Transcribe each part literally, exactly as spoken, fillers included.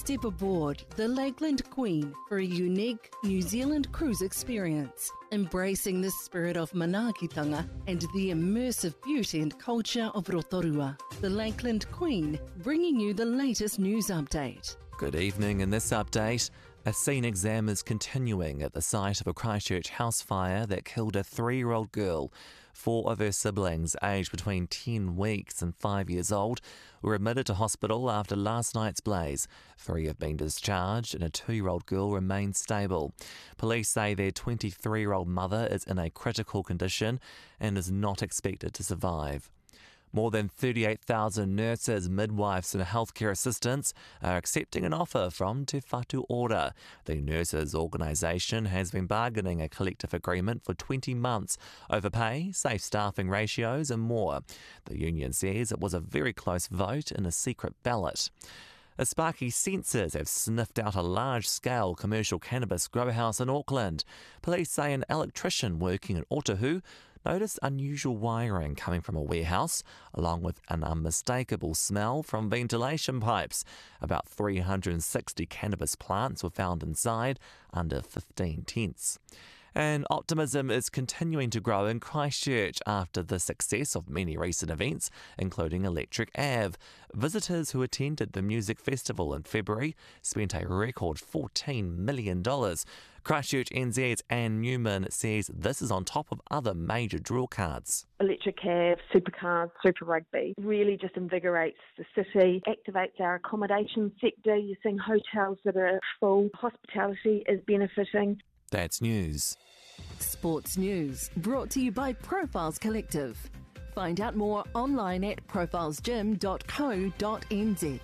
Step aboard the Lakeland Queen for a unique New Zealand cruise experience, embracing the spirit of manaakitanga and the immersive beauty and culture of Rotorua. The Lakeland Queen, bringing you the latest news update. Good evening. In this update, a scene exam is continuing at the site of a Christchurch house fire that killed a three-year-old girl. Four of her siblings, aged between ten weeks and five years old, were admitted to hospital after last night's blaze. Three have been discharged and a two-year-old girl remains stable. Police say their twenty-three-year-old mother is in a critical condition and is not expected to survive. More than thirty-eight thousand nurses, midwives and healthcare assistants are accepting an offer from Te Whatu Ora. The nurses' organisation has been bargaining a collective agreement for twenty months over pay, safe staffing ratios and more. The union says it was a very close vote in a secret ballot. Sparky sensors have sniffed out a large-scale commercial cannabis grow house in Auckland. Police say an electrician working in Otahu noticed unusual wiring coming from a warehouse, along with an unmistakable smell from ventilation pipes. About three hundred sixty cannabis plants were found inside, under fifteen tents. And optimism is continuing to grow in Christchurch after the success of many recent events, including Electric Ave. Visitors who attended the music festival in February spent a record fourteen million dollars. Christchurch N Z's Anne Newman says this is on top of other major draw cards. Electric Ave, Supercars, Super Rugby really just invigorates the city, activates our accommodation sector. You're seeing hotels that are full. Hospitality is benefiting. That's news. Sports news brought to you by Profiles Collective. Find out more online at profiles gym dot co dot n z.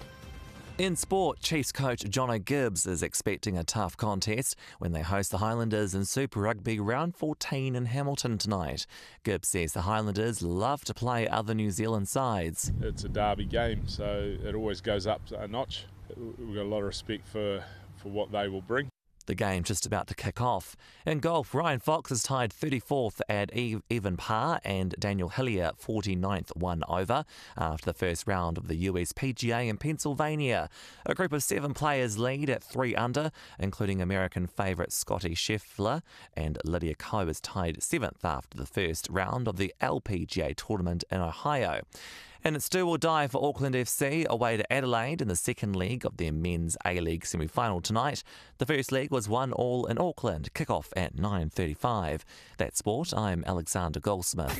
In sport, Chiefs coach Jono Gibbs is expecting a tough contest when they host the Highlanders in Super Rugby round fourteen in Hamilton tonight. Gibbs says the Highlanders love to play other New Zealand sides. It's a derby game, so it always goes up a notch. We've got a lot of respect for, for what they will bring. The game just about to kick off. In golf, Ryan Fox is tied thirty-fourth at even par and Daniel Hillier forty-ninth one over after the first round of the U S P G A in Pennsylvania. A group of seven players lead at three under, including American favourite Scotty Scheffler, and Lydia Ko is tied seventh after the first round of the L P G A tournament in Ohio. And it's do or die for Auckland F C away to Adelaide in the second leg of their men's A-League semi-final tonight. The first leg was one all in Auckland, kick-off at nine thirty-five. That's sport. I'm Alexander Goldsmith.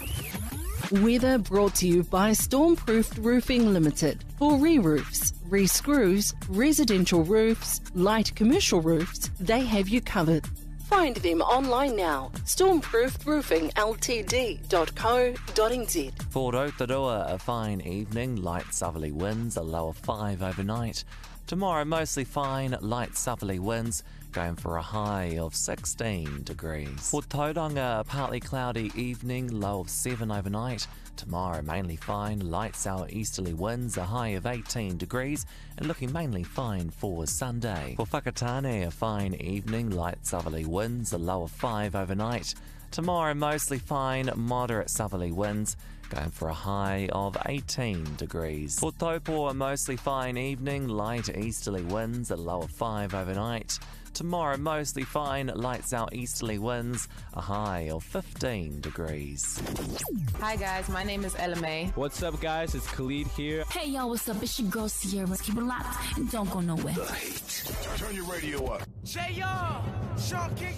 Weather brought to you by Stormproofed Roofing Limited. For re-roofs, re-screws, residential roofs, light commercial roofs, they have you covered. Find them online now. stormproofed roofing l t d dot co dot n z. For Rotorua, a fine evening, light southerly winds, a low of five overnight. Tomorrow, mostly fine, light southerly winds, going for a high of sixteen degrees. For Tauranga, a partly cloudy evening, low of seven overnight. Tomorrow, mainly fine, light southeasterly winds, a high of eighteen degrees, and looking mainly fine for Sunday. For Whakatane, a fine evening, light southerly winds, a low of five overnight. Tomorrow, mostly fine, moderate southerly winds, going for a high of eighteen degrees. For Taupo, a mostly fine evening, light easterly winds, a low of five overnight. Tomorrow, mostly fine, light southeasterly winds, a high of fifteen degrees. Hi guys, my name is Ella May. What's up guys, it's Khalid here. Hey y'all, what's up? It's your girl Sierra. Keep it locked and don't go nowhere. The Heat. Turn your radio up. J R, Sean King